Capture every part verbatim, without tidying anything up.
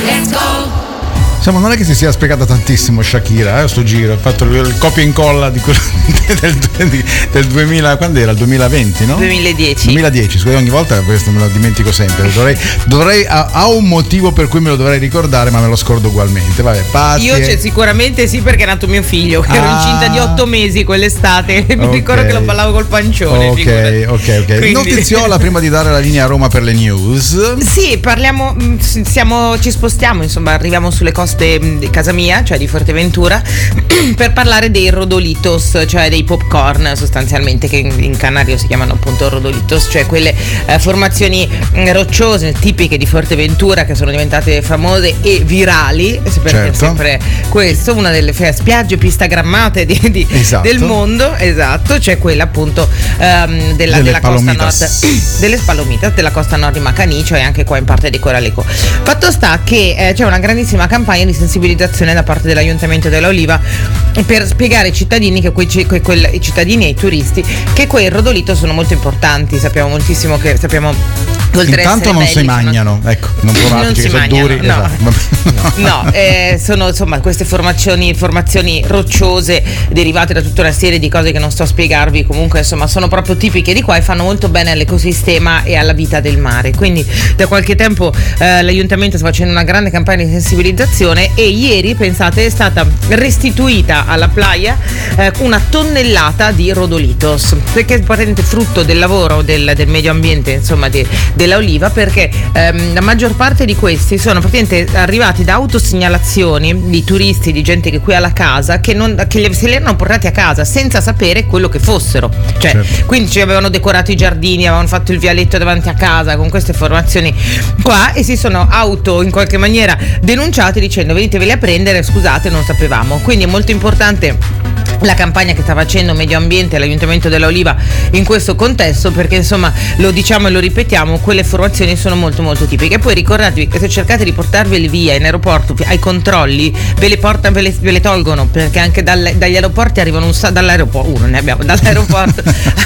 Let's go. Insomma, non è che si sia spiegata tantissimo Shakira, eh, sto giro, ha fatto il copia e incolla di quello del, del duemila, quando era? Il duemilaventi, no? duemiladieci. duemiladieci, scusa, ogni volta questo me lo dimentico sempre. Dovrei, dovrei ha, ha un motivo per cui me lo dovrei ricordare, ma me lo scordo ugualmente. Vabbè, Patti. Io cioè, sicuramente sì, perché è nato mio figlio, che ah. ero incinta di otto mesi quell'estate. Mi okay. ricordo che lo ballavo col pancione. Ok, figurati. ok, ok. Quindi... Notiziola prima di dare la linea a Roma per le news. Sì, parliamo, siamo, ci spostiamo, insomma, arriviamo sulle coste di casa mia, cioè di Fuerteventura, per parlare dei rodolitos, cioè dei popcorn sostanzialmente, che in canario si chiamano appunto rodolitos, cioè quelle eh, formazioni rocciose tipiche di Fuerteventura che sono diventate famose e virali, perché certo. è sempre questo, una delle spiagge più instagrammate di, di, esatto. del mondo, esatto, cioè quella appunto um, della, della costa nord, delle palomitas della costa nord di Macanicio e anche qua in parte di Coraleco. Fatto sta che eh, c'è una grandissima campagna di sensibilizzazione da parte dell'Ayuntamiento della Oliva per spiegare ai cittadini che quei, que, quel, i cittadini e i turisti che quei rodolito sono molto importanti. Sappiamo moltissimo che sappiamo oltre intanto non belli, si mangiano, sono... ecco, non provateci che sono duri, no, esatto. no eh, sono insomma queste formazioni formazioni rocciose derivate da tutta una serie di cose che non sto a spiegarvi, comunque insomma sono proprio tipiche di qua e fanno molto bene all'ecosistema e alla vita del mare. Quindi da qualche tempo eh, l'Ayuntamiento sta facendo una grande campagna di sensibilizzazione e ieri, pensate, è stata restituita alla playa eh, una tonnellata di rodolitos, perché è praticamente frutto del lavoro del, del medio ambiente, insomma di, della Oliva, perché ehm, la maggior parte di questi sono praticamente arrivati da autosegnalazioni di turisti, di gente che qui ha la casa, che, non, che se li erano portati a casa senza sapere quello che fossero, cioè certo. quindi ci avevano decorato i giardini, avevano fatto il vialetto davanti a casa con queste formazioni qua e si sono auto in qualche maniera denunciati dicendo veniteveli a prendere, scusate non sapevamo. Quindi è molto importante la campagna che sta facendo Medio Ambiente e l'Ayuntamiento della Oliva in questo contesto, perché insomma lo diciamo e lo ripetiamo, quelle formazioni sono molto molto tipiche. Poi ricordatevi che se cercate di portarveli via in aeroporto ai controlli ve le portano, ve le, ve le tolgono, perché anche dal, dagli aeroporti arrivano un sa- dall'aeroporto uno ne abbiamo dall'aeroporto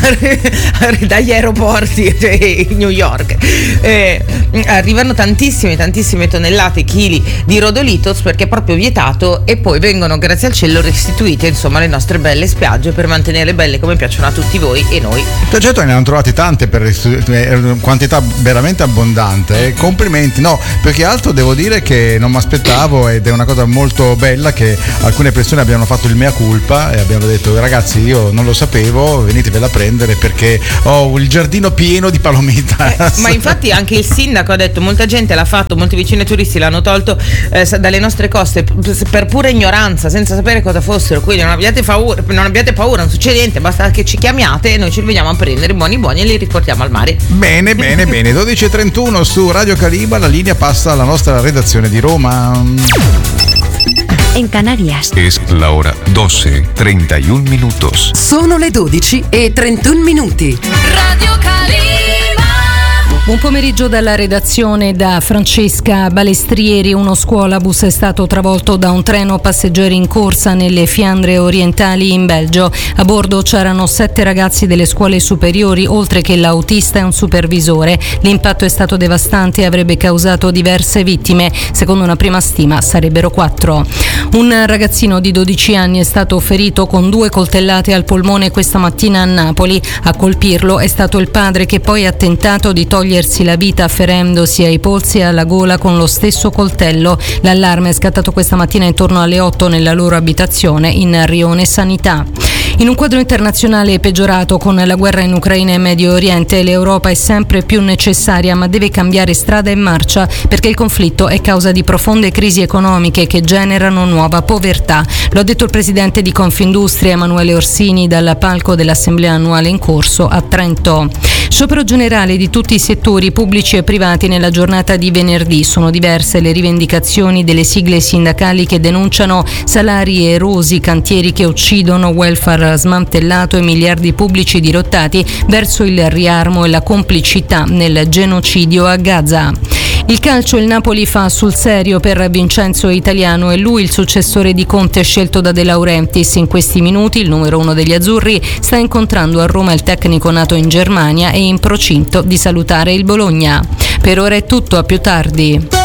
dagli aeroporti cioè, New York eh, arrivano tantissime tantissime tonnellate, chili di rodolitos, perché è proprio vietato, e poi vengono grazie al cielo restituite insomma le nostre belle spiagge per mantenerle belle come piacciono a tutti voi e noi. Certo, ne hanno trovati tante per restituire, quantità veramente abbondante, eh. Complimenti. No, perché altro devo dire che non mi aspettavo, ed è una cosa molto bella che alcune persone abbiano fatto il mea culpa e abbiano detto ragazzi io non lo sapevo, venitevela a prendere perché ho il giardino pieno di palomitas. Eh, ma infatti anche il sindaco ha detto molta gente l'ha fatto, molti vicini turisti l'hanno tolto eh, dalle nostre coste per pura ignoranza, senza sapere cosa fossero, quindi non abbiate paura, non abbiate paura, non succede niente, basta che ci chiamiate e noi ci veniamo a prendere buoni buoni e li riportiamo al mare. Bene, bene, bene. dodici e trentuno su Radio Cariba, la linea passa alla nostra redazione di Roma. En Canarias es la hora doce treinta y un minutos. Sono le dodici e trentuno minuti. Radio Cariba. Buon pomeriggio dalla redazione da Francesca Balestrieri. Uno scuolabus è stato travolto da un treno passeggeri in corsa nelle Fiandre orientali in Belgio. A bordo c'erano sette ragazzi delle scuole superiori, oltre che l'autista e un supervisore. L'impatto è stato devastante e avrebbe causato diverse vittime. Secondo una prima stima sarebbero quattro. Un ragazzino di dodici anni è stato ferito con due coltellate al polmone questa mattina a Napoli. A colpirlo è stato il padre, che poi ha tentato di togliersi la vita ferendosi ai polsi e alla gola con lo stesso coltello. L'allarme è scattato questa mattina intorno alle otto nella loro abitazione in Rione Sanità. In un quadro internazionale peggiorato con la guerra in Ucraina e Medio Oriente, l'Europa è sempre più necessaria, ma deve cambiare strada e marcia, perché il conflitto è causa di profonde crisi economiche che generano nuova povertà. Lo ha detto il presidente di Confindustria Emanuele Orsini dal palco dell'assemblea annuale in corso a Trento. Sciopero generale di tutti i settori pubblici e privati nella giornata di venerdì. Sono diverse le rivendicazioni delle sigle sindacali che denunciano salari erosi, cantieri che uccidono, welfare smantellato e miliardi pubblici dirottati verso il riarmo e la complicità nel genocidio a Gaza. Il calcio, il Napoli fa sul serio per Vincenzo Italiano, e lui il successore di Conte scelto da De Laurentiis. In questi minuti il numero uno degli azzurri sta incontrando a Roma il tecnico nato in Germania e in procinto di salutare il Bologna. Per ora è tutto, a più tardi.